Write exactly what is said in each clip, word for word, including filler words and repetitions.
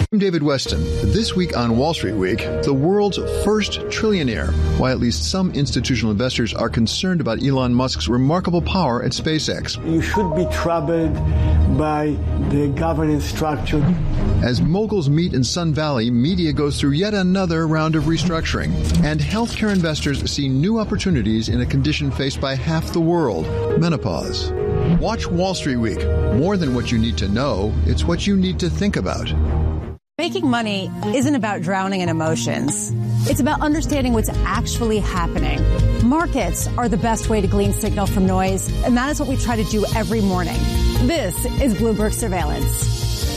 I'm David Weston. This week on Wall Street Week, the world's first trillionaire. Why at least some institutional investors are concerned about Elon Musk's remarkable power at SpaceX. You should be troubled by the governance structure. As moguls meet in Sun Valley, media goes through yet another round of restructuring. And healthcare investors see new opportunities in a condition faced by half the world, menopause. Watch Wall Street Week. More than what you need to know, it's what you need to think about. Making money isn't about drowning in emotions. It's about understanding what's actually happening. Markets are the best way to glean signal from noise, and that is what we try to do every morning. This is Bloomberg Surveillance.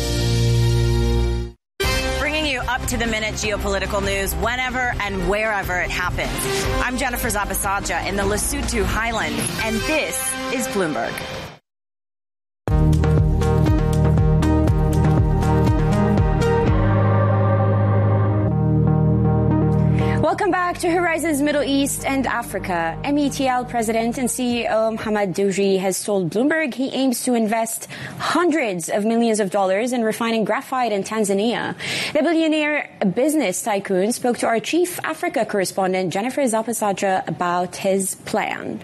Bringing you up-to-the-minute geopolitical news whenever and wherever it happens. I'm Jennifer Zabasaja in the Lesotho Highlands, and this is Bloomberg. Welcome back to Horizons Middle East and Africa. M E T L President and C E O Mohamed Dewji has told Bloomberg he aims to invest hundreds of millions of dollars in refining graphite in Tanzania. The billionaire business tycoon spoke to our chief Africa correspondent Jennifer Zabasaja about his plan.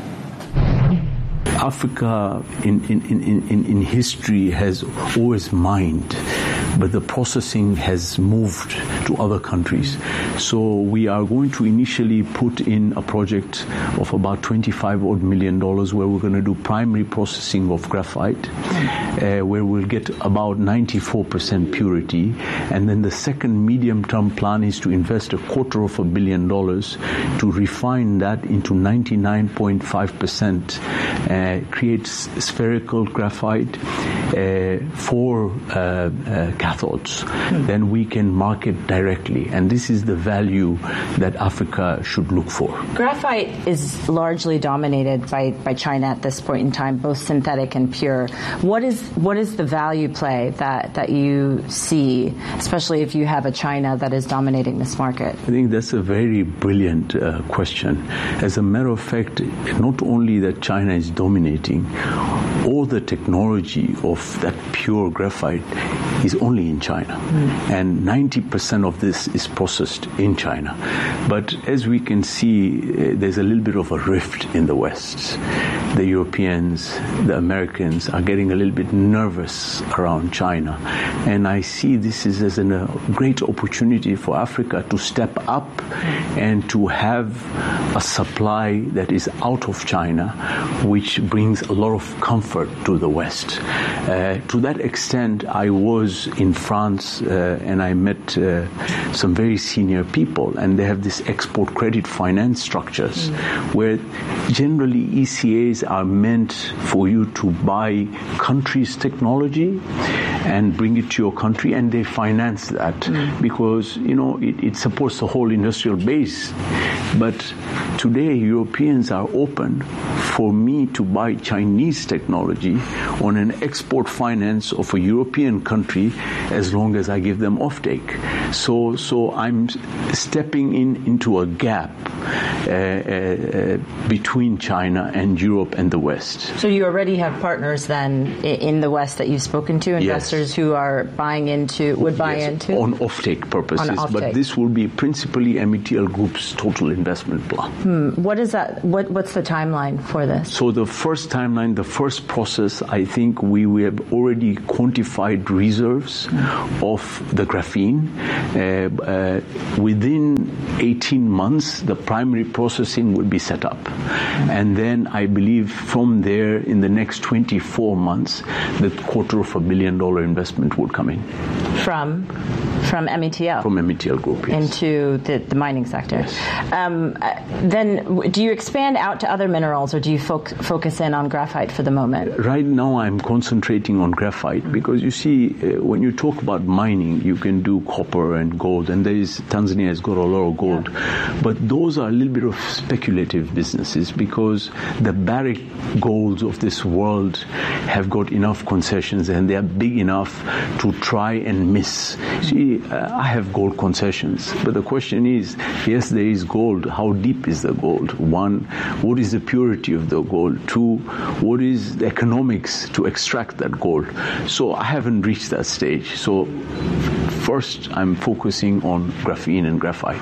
Africa in, in, in, in, in history has always mined, but the processing has moved to other countries. So we are going to initially put in a project of about twenty-five odd million dollars where we're going to do primary processing of graphite, uh, where we'll get about ninety-four percent purity. And then the second medium-term plan is to invest a quarter of a billion dollars to refine that into ninety-nine point five percent, uh, create spherical graphite uh, for uh, uh, cathodes. Mm. Then we can market directly. And this is the value that Africa should look for. Graphite is largely dominated by, by China at this point in time, both synthetic and pure. What is what is the value play that, that you see, especially if you have a China that is dominating this market? I think that's a very brilliant uh, question. As a matter of fact, not only that China is dominating, all the technology of that pure graphite is only in China. Mm. And ninety percent of this is processed in China. But as we can see, uh, there's a little bit of a rift in the West. The Europeans, the Americans are getting a little bit nervous around China. And I see this is as an, a great opportunity for Africa to step up and to have a supply that is out of China, which brings a lot of comfort to the West. Uh, to that extent, I was in France uh, and I met uh, some very senior people, and they have this export credit finance structures mm. where generally E C As are meant for you to buy countries' technology and bring it to your country, and they finance that mm. because, you know, it, it supports the whole industrial base. But today, Europeans are open for me to buy Chinese technology on an export finance of a European country as long as I give them offtake. So, so I'm stepping in into a gap uh, uh, between China and Europe and the West. So you already have partners then in the West that you've spoken to, investors yes. who are buying into, would buy yes, into? On offtake purposes, on off-take. But this will be principally M E T L Group's total investment plan. Hmm. What is that? What, what's the timeline for this? So the first timeline, the first process, I think we, we have already quantified reserves mm. of the graphene. Uh, uh, within eighteen months, the primary processing will be set up. Mm. And then I believe from there, in the next twenty-four months, the quarter of a billion dollar investment will come in. From? From M E T L? From M E T L Group, yes. Into the, the mining sector. Yes. Um, then do you expand out to other minerals, or do you fo- focus in on graphite for the moment? Right now I'm concentrating on graphite because, you see, uh, when you talk about mining, you can do copper and gold, and there is, Tanzania has got a lot of gold. Yeah. But those are a little bit of speculative businesses because the Barrick golds of this world have got enough concessions and they are big enough to try and miss. See, uh, I have gold concessions, but the question is, yes, there is gold. How deep is the gold? One, what is the purity of the gold? Two, what is the economics to extract that gold? So I haven't reached that stage. So first, I'm focusing on graphene and graphite.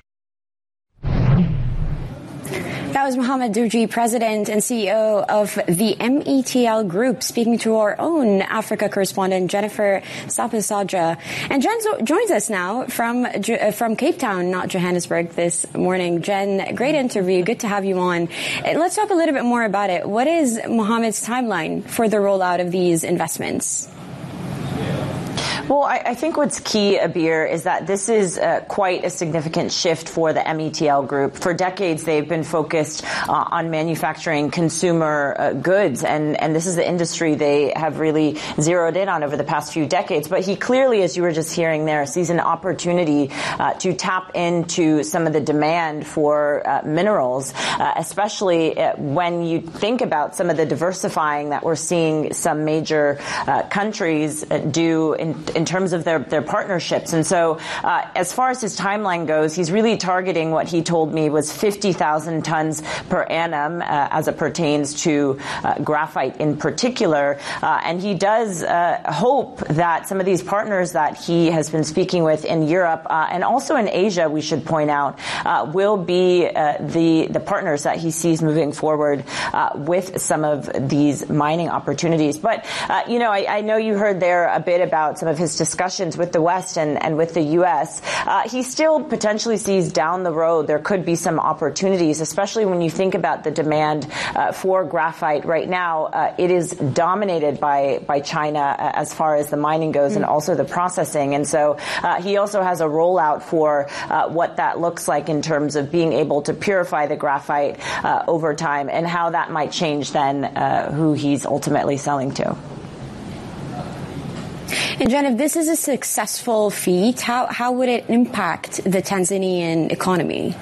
That was Mohamed Douji, President and C E O of the M E T L Group, speaking to our own Africa correspondent, Jennifer Sapasadja. And Jen joins us now from from Cape Town, not Johannesburg, this morning. Jen, great interview. Good to have you on. Let's talk a little bit more about it. What is Mohamed's timeline for the rollout of these investments? Well, I, I think what's key, Abir, is that this is uh, quite a significant shift for the M E T L Group. For decades, they've been focused uh, on manufacturing consumer uh, goods, and, and this is the industry they have really zeroed in on over the past few decades. But he clearly, as you were just hearing there, sees an opportunity uh, to tap into some of the demand for uh, minerals, uh, especially uh, when you think about some of the diversifying that we're seeing some major uh, countries uh, do in in terms of their, their partnerships. And so uh, as far as his timeline goes, he's really targeting what he told me was fifty thousand tons per annum uh, as it pertains to uh, graphite in particular. Uh, and he does uh, hope that some of these partners that he has been speaking with in Europe uh, and also in Asia, we should point out, uh, will be uh, the, the partners that he sees moving forward uh, with some of these mining opportunities. But, uh, you know, I, I know you heard there a bit about some of his discussions with the West and, and with the U S. Uh, he still potentially sees down the road there could be some opportunities, especially when you think about the demand uh, for graphite right now. Uh, it is dominated by, by China uh, as far as the mining goes mm. and also the processing. And so uh, he also has a rollout for uh, what that looks like in terms of being able to purify the graphite uh, over time and how that might change then uh, who he's ultimately selling to. And Jen, if this is a successful feat, how, how would it impact the Tanzanian economy?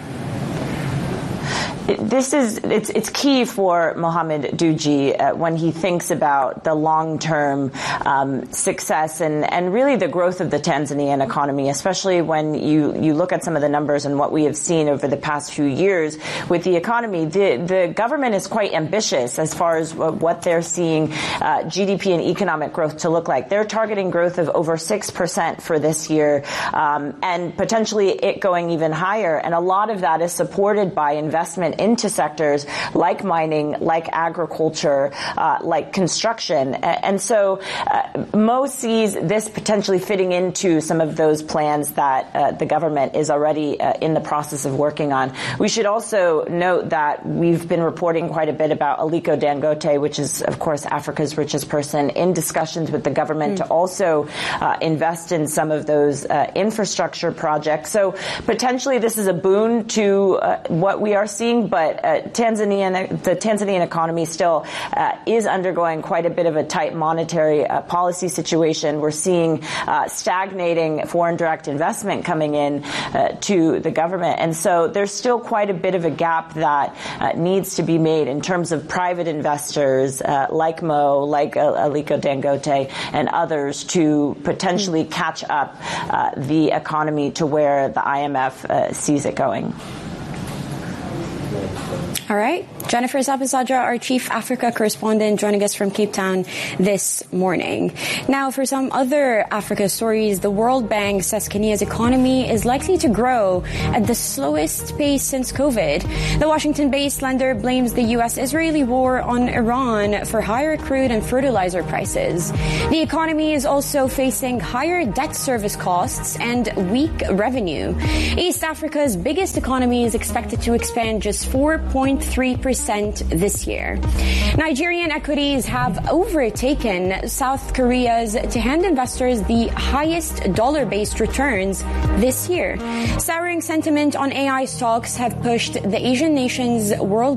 This is it's it's key for Mohamed Douji uh, when he thinks about the long-term um, success and, and really the growth of the Tanzanian economy, especially when you, you look at some of the numbers and what we have seen over the past few years with the economy. The, the government is quite ambitious as far as what they're seeing uh, G D P and economic growth to look like. They're targeting growth of over six percent for this year um, and potentially it going even higher. And a lot of that is supported by investment into sectors like mining, like agriculture, uh, like construction. And so uh, Mo sees this potentially fitting into some of those plans that uh, the government is already uh, in the process of working on. We should also note that we've been reporting quite a bit about Aliko Dangote, which is, of course, Africa's richest person, in discussions with the government mm. to also uh, invest in some of those uh, infrastructure projects. So potentially this is a boon to uh, what we are seeing, but uh, Tanzanian, the Tanzanian economy still uh, is undergoing quite a bit of a tight monetary uh, policy situation. We're seeing uh, stagnating foreign direct investment coming in uh, to the government. And so there's still quite a bit of a gap that uh, needs to be made in terms of private investors uh, like Mo, like uh, Aliko Dangote and others to potentially catch up uh, the economy to where the I M F uh, sees it going. All right. Jennifer Sapasadja, our chief Africa correspondent, joining us from Cape Town this morning. Now, for some other Africa stories, the World Bank says Kenya's economy is likely to grow at the slowest pace since COVID. The Washington-based lender blames the U S-Israeli war on Iran for higher crude and fertilizer prices. The economy is also facing higher debt service costs and weak revenue. East Africa's biggest economy is expected to expand just four point three percent this year. Nigerian equities have overtaken South Korea's to hand investors the highest dollar-based returns this year. Souring sentiment on A I stocks have pushed the Asian nation's World